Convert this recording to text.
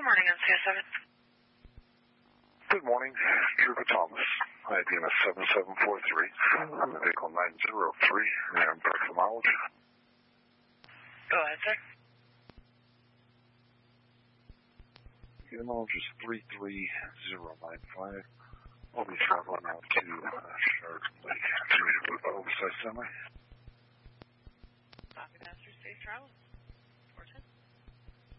morning, NCS7. Good morning, Trooper Thomas. IDNS 7743. I'm in vehicle 903 and back for mileage. Go ahead, sir. The mileage is 33095. I'll be traveling out to Shark Lake to meet up with oversized semi. Copy, Master. Safe travels. 410.